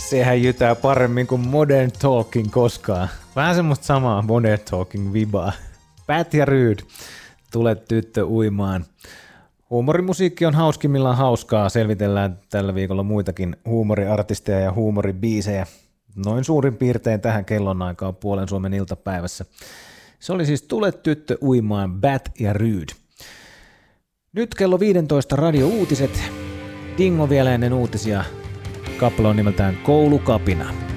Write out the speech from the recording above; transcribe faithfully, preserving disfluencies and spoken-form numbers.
Sehän jytää paremmin kuin Modern Talking koskaan. Vähän semmoista samaa Modern Talking vibaa. Pat ja Ryd, tule tyttö uimaan. Huumorimusiikki on hauskimmillaan hauskaa. Selvitellään tällä viikolla muitakin huumoriartisteja ja huumoribiisejä. Noin suurin piirtein tähän kellonaikaan puolen Suomen iltapäivässä. Se oli siis Tule tyttö uimaan, Bat ja Ryd. Nyt kello viisitoista radio-uutiset. Dingo vielä ennen uutisia. Kappale on nimeltään Koulukapina.